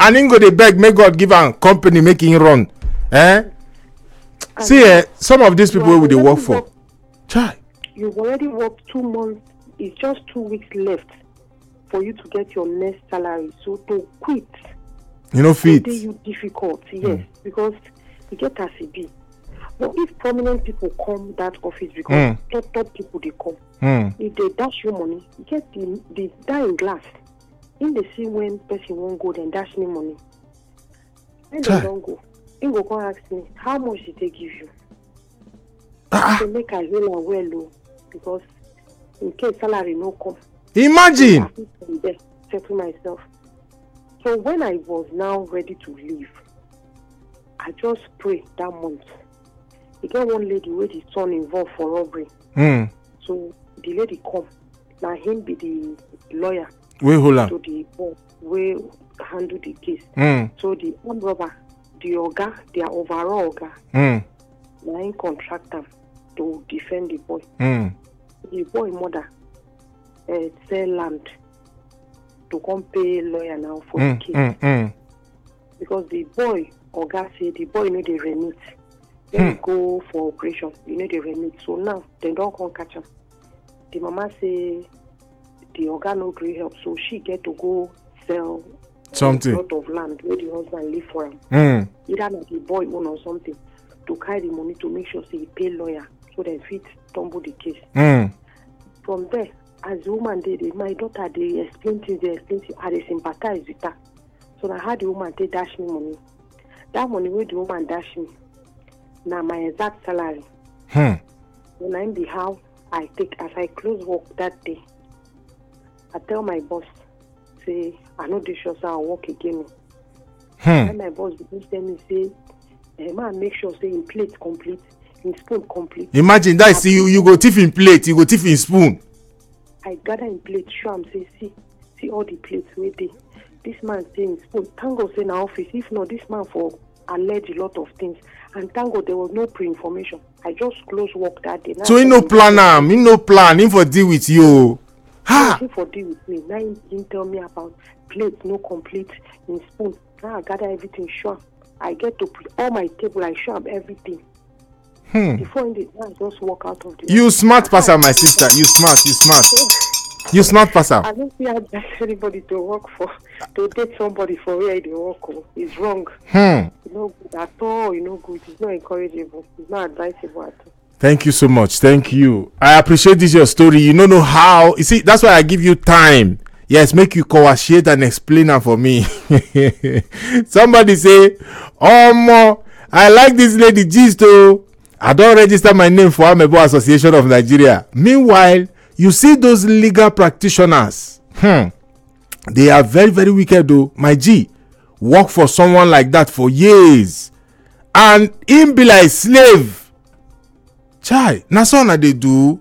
and him go dey beg make God give am company make him run. See, some of these people we dey work for. Chai. You've already worked 2 months. It's just 2 weeks left for you to get your next salary. So to quit, you know, fit. You difficult, yes, because you get as it be. But if prominent people come that office, because top people they come, if they dash you money, you get the dying glass. In the same when person won't go, then dash me money. And they don't go. They go come ask me, how much did they give you? They make a real well low, because in case salary no come. Imagine. I from there, settle myself. So when I was now ready to leave, I just pray that month. You get one lady where the son involved for robbery. So the lady come. Now him be the lawyer. We hold on. To the board where handle the case. So the armed robber, the oga, their overall oga, now him contract them to defend the boy. The boy mother sell land to come pay lawyer now for the case. Because the boy oga say the boy know they remit. Then go for operation, you know they remit. So now they don't come catch him. The mama say the oga no agree help, so she get to go sell something. A lot of land where the husband live for him. Either not the boy own or something to carry the money to make sure say he pay lawyer so they fit tumble the case. From there, as the woman did, my daughter they explain things, I they sympathize with her. So I had the woman they dash me money. That money where the woman dash me. Now my exact salary. When I'm the how I take as I close work that day. I tell my boss, say I know this sure I'll work again. And my boss begins tell me say, man, make sure say in plate complete, in spoon complete. Imagine that you go thief in plate, you go thief in spoon. I gather in plate, show him say, see all the plates where they. This man say in spoon. Thank God say in our office. If not, this man for allege a lot of things. And thank God there was no pre-information. I just close work that day. Now so he no plan he no plan, he for deal with you. He for deal with me. Now he didn't tell me about plates no complete in spoon. Now I gather everything sure. I get to all my table, I show up everything. Before in the I just walk out of the You smart passer, my sister. You smart. You smart passer. I don't see advise anybody to work for to date somebody for where they work. It's wrong. It's not good at all. It's not good. It's not encourageable. It's not advisable at all. Thank you so much. Thank you. I appreciate this your story. You don't know how. You see, that's why I give you time. Yes, make you coagulate and explain it for me. Somebody say, I like this lady gist though. I don't register my name for Amebo Association of Nigeria. Meanwhile, you see those legal practitioners. They are very, very wicked though. My G, work for someone like that for years. And him be like slave. Chai, na so na they do.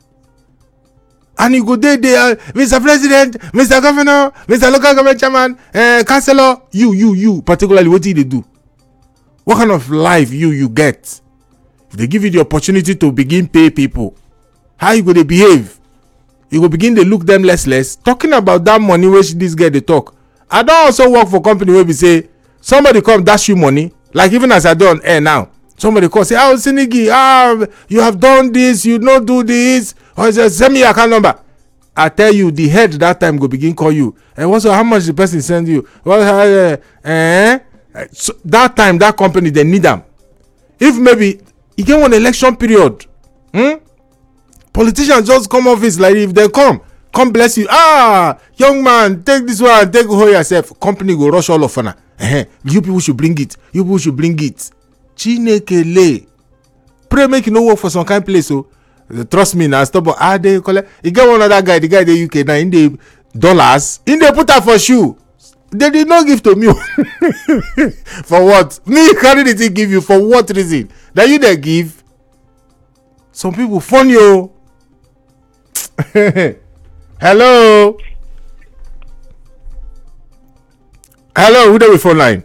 And you go there, Mr. President, Mr. Governor, Mr. Local Government Chairman, Councillor, you, particularly, what did they do? What kind of life you get? If they give you the opportunity to begin pay people, how you go to behave? You go begin to look them less. Talking about that money which this guy they talk. I don't also work for company where we say, somebody come dash you money, like even as I do on air now. Somebody call say, Sinigi, you have done this, you don't do this, or just send me your account number. I tell you, the head that time go begin call you. And also, how much the person send you? So that time, that company, they need them. If maybe you get one election period, politicians just come office like if they come bless you. Young man, take this one, take hold yourself. Company go rush all of fun. You people should bring it. Chinekele. Pray make you no work for some kind of place. So trust me now. Stop. They collect. You get one other guy. The guy in the UK now in the dollars. In the put up for shoe. They did not give to me. For what? Me carry the thing give you for what reason? That you they give. Some people phone you. Hello. Who there with phone line?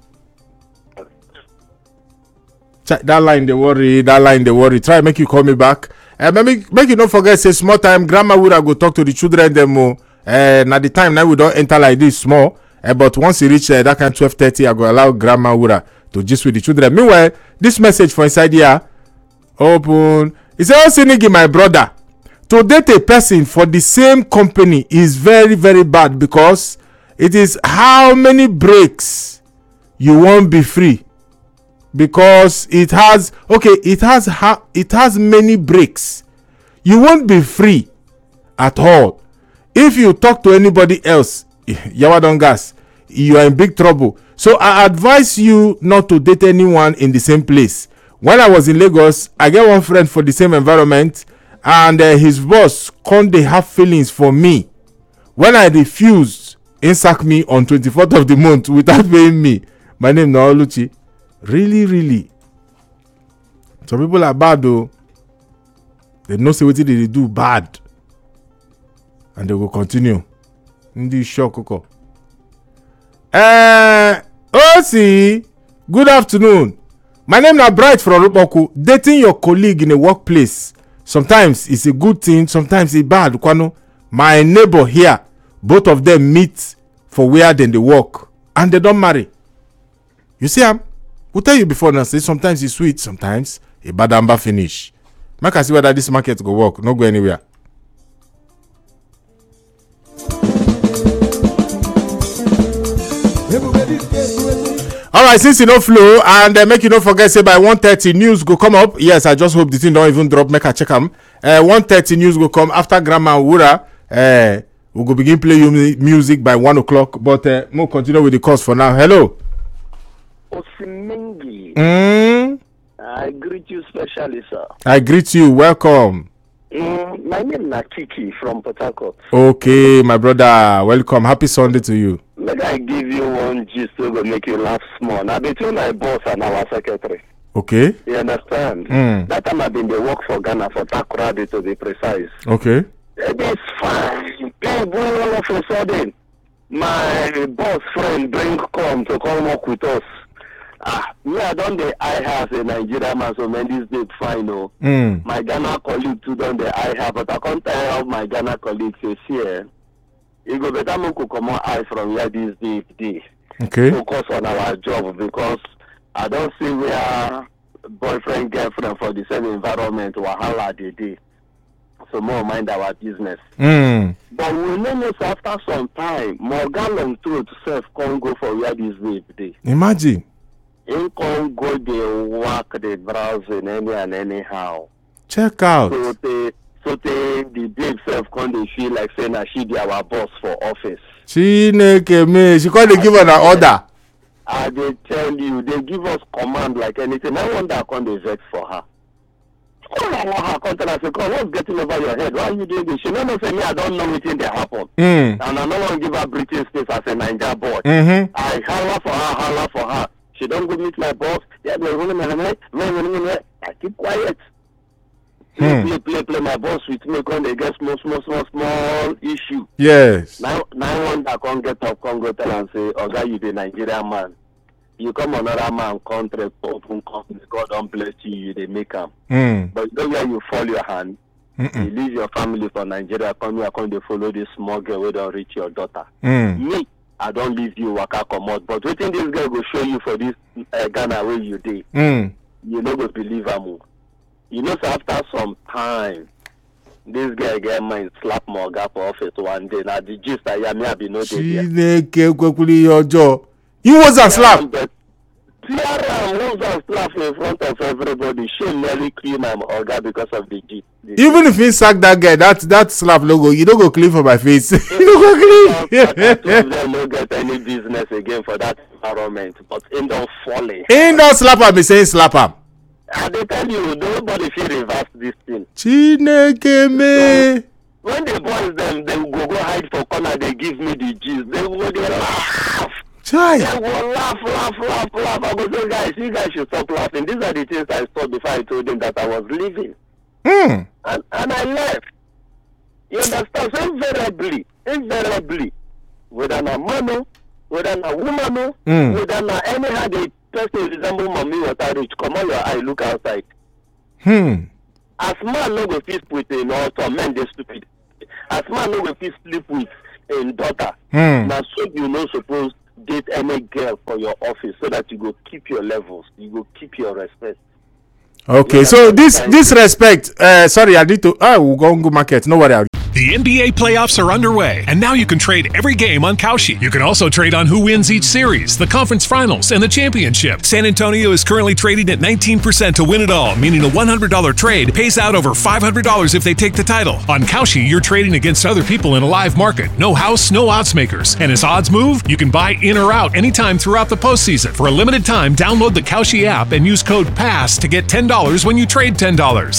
That line they worry. Try make you call me back. Make you not forget say small time grandma would go talk to the children them. Now the time now we don't enter like this small. But once you reach that kind 12:30, I go allow Grandma Wura to gist with the children. Meanwhile, this message for inside here, open. He said, "Oh, Sinigi, my brother, to date a person for the same company is very, very bad because it is how many breaks you won't be free. Because it has many breaks. You won't be free at all. If you talk to anybody else, Yawadon gas, you are in big trouble. So I advise you not to date anyone in the same place. When I was in Lagos, I get one friend for the same environment, and his boss can't they have feelings for me. When I refused, he sacked me on 24th of the month without paying me. My name is Oluchi. Really. Some people are bad though. They know say what they do bad. And they will continue. In this shock. See. Good afternoon. My name is Bright from Rupoku. Dating your colleague in a workplace. Sometimes it's a good thing, sometimes it's bad. My neighbor here, both of them meet for where then they work. And they don't marry. You see, we'll tell you before now, say sometimes it's sweet, sometimes a bad amber finish. I can see whether this market go work, not go anywhere. All right, since you know flow and make you not forget, say by 1:30 news go come up. Yes, I just hope the thing don't even drop. Make a check them. 1:30 news go come after Grandma Wura. We go begin play you music by 1 o'clock. But we'll continue with the course for now. Hello. Osimengi. I greet you specially, sir. I greet you. Welcome. My name is Kiki from Port Harcourt. Okay, my brother. Welcome. Happy Sunday to you. Maybe I give you one gist to make you laugh small. Now, between my boss and our secretary. Okay. You understand? That time I've been the work for Ghana, for Takoradi to be precise. Okay. It's fine. All of a sudden, my boss friend come to come work with us. Me, I don't the I have a Nigerian man, so man, this day fine. No. My Ghana colleague too don't the I have, but I can't tell my Ghana colleague says here. It go better me could come out from here this day. Okay. Focus on our job because I don't see where boyfriend girlfriend for the same environment wahala they do. So more mind our business. But we know after some time, Morgan long through to self can't go for where this day. Imagine. In can't go they work the browsing any and anyhow. Check out. So the babe self can't they feel like saying that she be our boss for office. She can't give her an order. They tell you, they give us command like anything. I wonder I can't they vex for her. Her content and say, "God, what's getting over your head? Why are you doing this?" She never say me, I don't know anything that happened. And I don't want to give her breathing space as a Niger boy. I holler for her. She don't go meet my boss. I keep quiet. Play my boss with me when they get small issue. Yes. Now one that can't get up, can't go tell and say, "Oh, you the Nigerian man. You come another man contract open company, God don't bless you, they make them. But you know where you fall your hand, you leave your family for Nigeria, come here, come they follow this small girl where don't reach your daughter. Me, I don't leave you waka come out. But waiting this girl will show you for this Ghana where you did. You know go believe her. You know, so after some time, this guy get mind slap Morgan for office one day. Now the gist I am here be no day. You was a slap. Tiara was a slap in front of everybody. She nearly clean my organ because of the gist. Even if he sack that guy, that slap logo, you don't go clean for my face. You don't go clean. They don't get any business again for that environment. But in don't falling. Ain't no slap him, saying slap him. I they tell you, nobody feel reverse this thing. Chineke me. When the boys them, they go hide for corner, they give me the gist. They laugh. Try. They will laugh. I go say, guys, you guys should stop laughing. These are the things I saw before I told them that I was leaving. And I left. You understand? So invariably, whether a man, whether a woman, whether anyhow the person resemble mommy water rich, come on your eye, look outside. As man no go fit with some men they stupid. As man no go fit sleep with in daughter. Now, so you know, suppose date any girl for your office so that you go keep your levels, you go keep your respect. Okay, so this respect. Sorry, I need to. We'll go market. No worry. The NBA playoffs are underway, and now you can trade every game on Kalshi. You can also trade on who wins each series, the conference finals, and the championship. San Antonio is currently trading at 19% to win it all, meaning a $100 trade pays out over $500 if they take the title. On Kalshi, you're trading against other people in a live market. No house, no odds makers. And as odds move, you can buy in or out anytime throughout the postseason. For a limited time, download the Kalshi app and use code PASS to get $10 when you trade $10.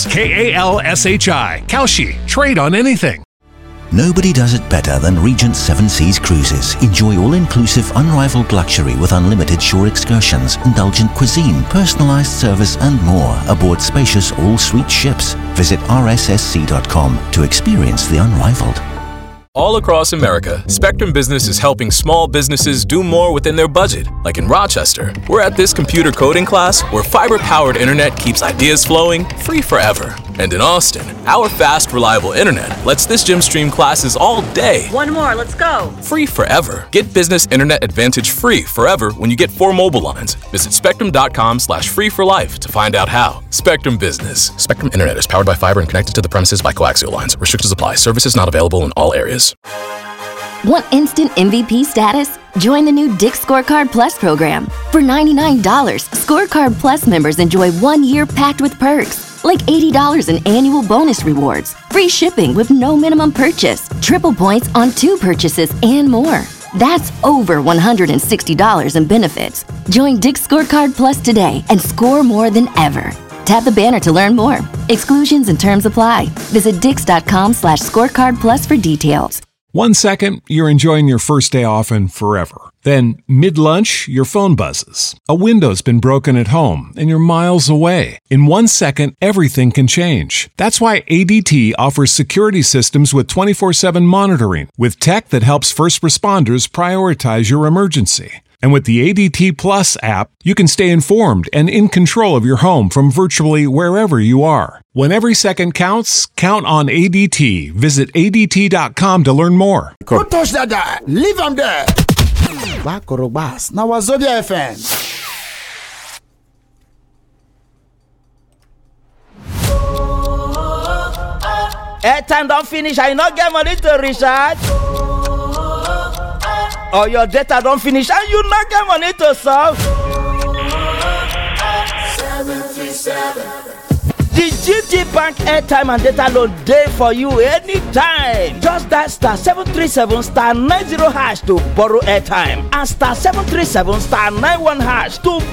KALSHI. Kalshi. Trade on anything. Nobody does it better than Regent Seven Seas Cruises. Enjoy all-inclusive, unrivaled luxury with unlimited shore excursions, indulgent cuisine, personalized service, and more aboard spacious all-suite ships. Visit rssc.com to experience the unrivaled. All across America, Spectrum Business is helping small businesses do more within their budget. Like in Rochester, we're at this computer coding class where fiber-powered internet keeps ideas flowing free forever. And in Austin, our fast, reliable internet lets this gym stream classes all day. One more, let's go. Free forever. Get Business Internet Advantage free forever when you get 4 mobile lines. Visit spectrum.com/free for life to find out how. Spectrum Business. Spectrum Internet is powered by fiber and connected to the premises by coaxial lines. Restrictions apply. Services not available in all areas. Want instant MVP status? Join the new Dick's Scorecard Plus program. For $99, Scorecard Plus members enjoy 1 year packed with perks, like $80 in annual bonus rewards, free shipping with no minimum purchase, triple points on 2 purchases, and more. That's over $160 in benefits. Join Dick's Scorecard Plus today and score more than ever. Tap the banner to learn more. Exclusions and terms apply. Visit dix.com/scorecardplus for details. 1 second, you're enjoying your first day off and forever. Then, mid-lunch, your phone buzzes. A window's been broken at home, and you're miles away. In 1 second, everything can change. That's why ADT offers security systems with 24/7 monitoring, with tech that helps first responders prioritize your emergency. And with the ADT Plus app, you can stay informed and in control of your home from virtually wherever you are. When every second counts, count on ADT. Visit ADT.com to learn more. Don't touch that guy. Leave him there. Bakorobas. Now Wazobia FM. Airtime don't finish. I not get money to recharge. Or your data don't finish and you not get money to solve. 737. The GT Bank airtime and data load day for you anytime. Just dial *737*90# to borrow airtime and *737*91# to